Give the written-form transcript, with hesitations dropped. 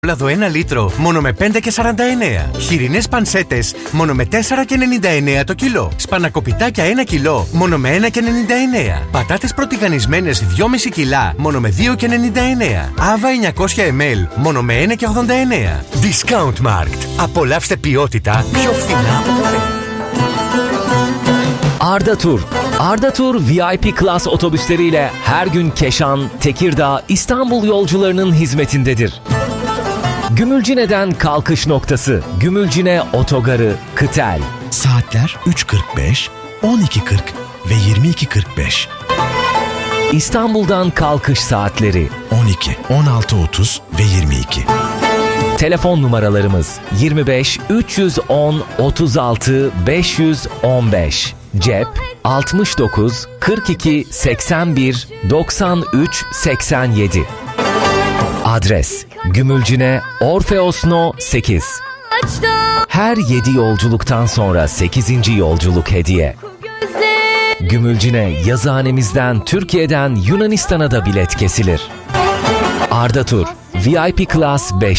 Λαδο 1 λίτρο, μόνο με 5,49. Χοιρινές πανσέτες, μόνο με 4,99 το κιλό. Σπανακοπιτάκια 1 κιλό, μόνο με 1,99. Πατάτες πρωτιγανισμένες 2,5 κιλά, μόνο με 2,99. Άβα 900 ml, μόνο με 1,89. Discount Markt. Απολαύστε ποιότητα πιο φθηνά από ποτέ. Arda Tur. Arda Tur VIP Class otobüsleriyle her gün Keşan, Tekirdağ, İstanbul yolcularının hizmetindedir. Gümülcine'den kalkış noktası, Gümülcine Otogarı, Kıtel. Saatler 3.45, 12.40 ve 22.45. İstanbul'dan kalkış saatleri 12, 16.30 ve 22. Telefon numaralarımız 25 310 36 515. Cep 69 42 81 93 87. Adres Gümülcine Orfeos No 8. Her 7 yolculuktan sonra 8. yolculuk hediye. Gümülcine yazıhanemizden Türkiye'den Yunanistan'a da bilet kesilir. Arda Tur VIP Class 5